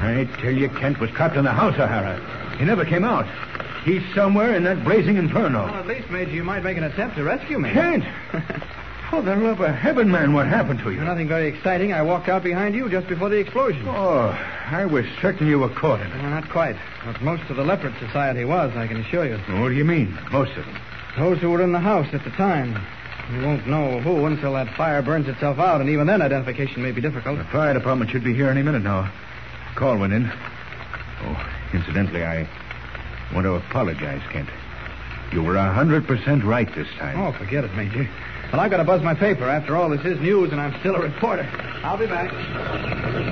I tell you, Kent was trapped in the house, O'Hara. He never came out. He's somewhere in that blazing inferno. Well, at least, Major, you might make an attempt to rescue me. Kent! For the love of heaven, man, what happened to you? Nothing very exciting. I walked out behind you just before the explosion. Oh, I was certain you were caught in it. Well, not quite. But most of the Leopard Society was, I can assure you. What do you mean, most of them? Those who were in the house at the time. You won't know who until that fire burns itself out, and even then identification may be difficult. The fire department should be here any minute now. Call went in. Oh, incidentally, I want to apologize, Kent. You were 100% right this time. Oh, forget it, Major. Well, I've got to buzz my paper. After all, this is news, and I'm still a reporter. I'll be back.